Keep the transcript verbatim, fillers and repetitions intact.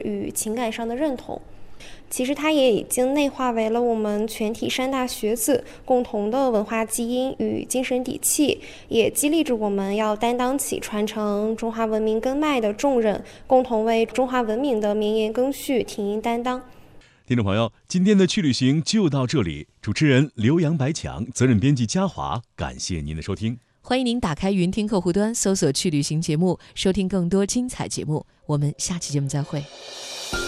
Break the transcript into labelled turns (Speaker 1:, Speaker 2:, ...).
Speaker 1: 与情感上的认同。其实它也已经内化为了我们全体山大学子共同的文化基因与精神底气，也激励着我们要担当起传承中华文明根脉的重任，共同为中华文明的绵延更续挺膺担当。
Speaker 2: 听众朋友，今天的趣旅行就到这里，主持人刘洋、白强，责任编辑嘉华，感谢您的收听。
Speaker 3: 欢迎您打开云听客户端，搜索趣旅行节目，收听更多精彩节目。我们下期节目再会。